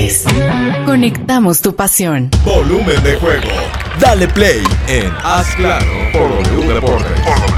Deportes. Conectamos tu pasión. Volumen de juego. Dale play en Haz Claro por W Deportes.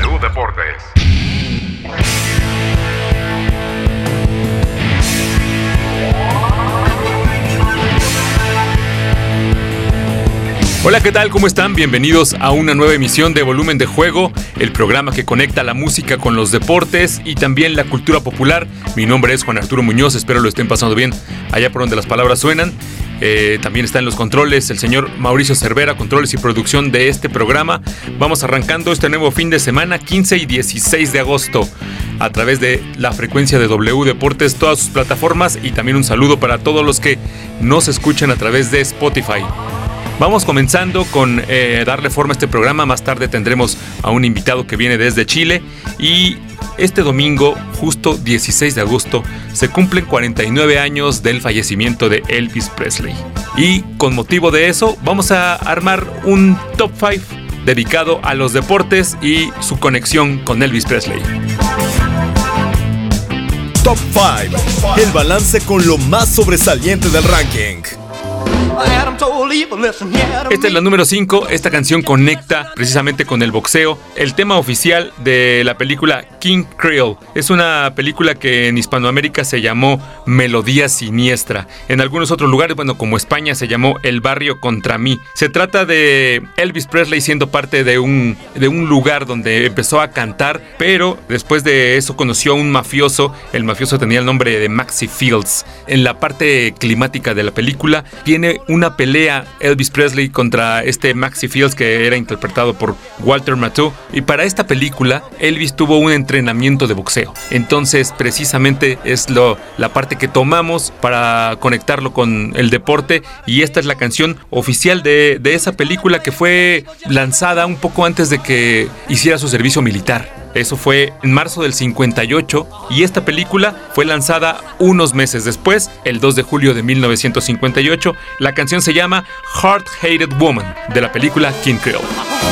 Hola, ¿qué tal? ¿Cómo están? Bienvenidos a una nueva emisión de Volumen de Juego, el programa que conecta la música con los deportes y también la cultura popular. Mi nombre es Juan Arturo Muñoz, espero lo estén pasando bien allá por donde las palabras suenan. También está en los controles el señor Mauricio Cervera, controles y producción de este programa. Vamos arrancando este nuevo fin de semana, 15 y 16 de agosto, a través de la frecuencia de W Deportes, todas sus plataformas, y también un saludo para todos los que nos escuchan a través de Spotify. Vamos comenzando con darle forma a este programa. Más tarde tendremos a un invitado que viene desde Chile. Y este domingo, justo 16 de agosto, se cumplen 49 años del fallecimiento de Elvis Presley. Y con motivo de eso, vamos a armar un Top 5 dedicado a los deportes y su conexión con Elvis Presley. Top 5. El balance con lo más sobresaliente del ranking. Esta es la número 5. Esta canción conecta precisamente con el boxeo. El tema oficial de la película King Creole es una película que en Hispanoamérica se llamó Melodía Siniestra. En algunos otros lugares, como España, se llamó El Barrio Contra Mí. Se trata de Elvis Presley siendo parte de un lugar donde empezó a cantar, pero después de eso conoció a un mafioso. El mafioso tenía el nombre de Maxie Fields. En la parte climática de la película tiene una pelea Elvis Presley contra este Maxie Fields, que era interpretado por Walter Matthau, y para esta película Elvis tuvo un entrenamiento de boxeo. Entonces precisamente es la parte que tomamos para conectarlo con el deporte, y esta es la canción oficial de esa película, que fue lanzada un poco antes de que hiciera su servicio militar. Eso fue en marzo del 58, y esta película fue lanzada unos meses después, el 2 de julio de 1958. La canción se llama Hard Headed Woman, de la película King Creole.